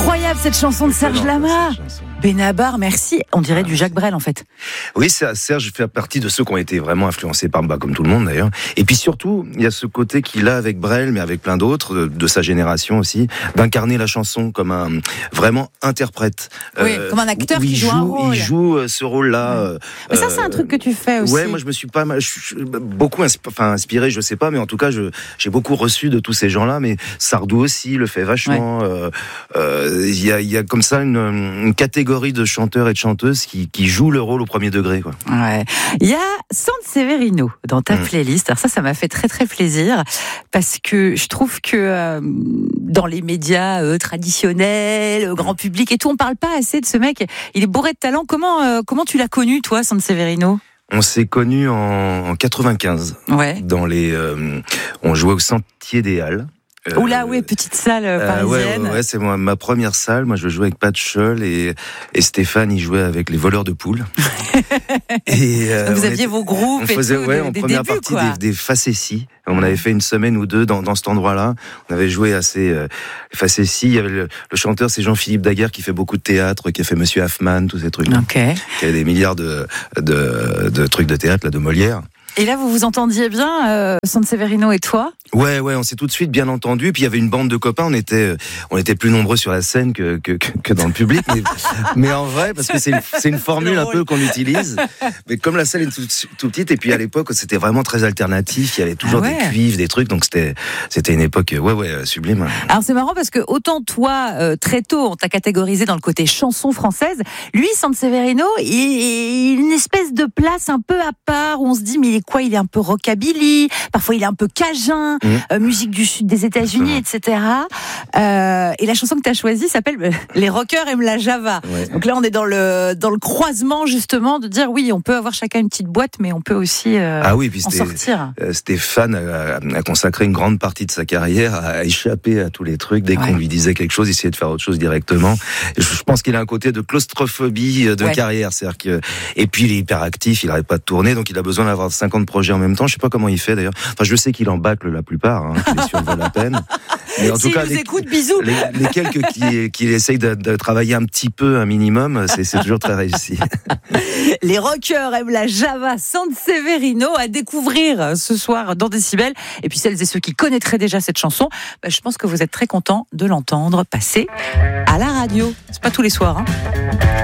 Incroyable cette chanson de Serge Lama. Benabar, merci. On dirait du Jacques Brel en fait. Oui, Serge fait partie de ceux qui ont été vraiment influencés par comme tout le monde d'ailleurs. Et puis surtout, il y a ce côté qu'il a avec Brel, mais avec plein d'autres de sa génération aussi, d'incarner la chanson comme un vraiment interprète. Oui, comme un acteur qui joue un rôle. Il joue ce rôle-là. Mais ça, c'est un truc que tu fais aussi. Ouais, moi je me suis pas mal, beaucoup inspiré, je sais pas, mais en tout cas, j'ai beaucoup reçu de tous ces gens-là. Mais Sardou aussi le fait vachement. Il y a comme ça une catégorie de chanteurs et de chanteuses qui jouent le rôle au premier degré, quoi. Ouais. Il y a Sanseverino dans ta playlist. Alors ça m'a fait très très plaisir parce que je trouve que dans les médias traditionnels, grand public et tout, on parle pas assez de ce mec. Il est bourré de talent. Comment tu l'as connu, toi, Sanseverino ? On s'est connus en 95. Ouais. On jouait au Sentier des Halles. Oula, oui, petite salle parisienne. Ouais, c'est ma première salle. Moi, je jouais avec Pat Scholl et Stéphane, il jouait avec les voleurs de poules. Et vous aviez vos groupes on faisait, en première partie des facéties. On avait fait une semaine ou deux dans cet endroit-là. On avait joué assez facéties. Il y avait le chanteur, c'est Jean-Philippe Daguerre qui fait beaucoup de théâtre, qui a fait Monsieur Hoffmann, tous ces trucs-là. Okay. Qui a des milliards de trucs de théâtre, là, de Molière. Et là, vous vous entendiez bien, Sanseverino et toi ? Ouais, on s'est tout de suite bien entendu. Et puis il y avait une bande de copains. On était plus nombreux sur la scène que dans le public. Mais en vrai, parce que c'est une formule un peu qu'on utilise. Mais comme la salle est tout petite, et puis à l'époque, c'était vraiment très alternatif. Il y avait toujours des cuivres, des trucs. Donc c'était une époque, sublime. Alors c'est marrant parce que autant toi, très tôt, on t'a catégorisé dans le côté chanson française. Lui, Sanseverino, il a une espèce de place un peu à part où on se dit, mais il est un peu rockabilly. Parfois, il est un peu cajun. Musique du sud des États-Unis, etc. Et la chanson que tu as choisie s'appelle Les rockers aiment la Java. Ouais. Donc là, on est dans le croisement justement de dire oui, on peut avoir chacun une petite boîte, mais on peut aussi en sortir. Stéphane a consacré une grande partie de sa carrière à échapper à tous les trucs. Dès qu'on lui disait quelque chose, il essayait de faire autre chose directement. Et je pense qu'il a un côté de claustrophobie de carrière. C'est-à-dire que... Et puis, il est hyper actif, il n'arrête pas de tourner, donc il a besoin d'avoir 50 projets en même temps. Je ne sais pas comment il fait d'ailleurs. Enfin, je sais qu'il en bâcle la plupart, qu'il survole la peine. Mais en tout cas, écoute, bisous. Les quelques qui essayent de travailler un petit peu, un minimum, c'est toujours très réussi. Les rockers aiment la Java, Sanseverino à découvrir ce soir dans Décibel. Et puis celles et ceux qui connaîtraient déjà cette chanson, je pense que vous êtes très contents de l'entendre passer à la radio. C'est pas tous les soirs, hein.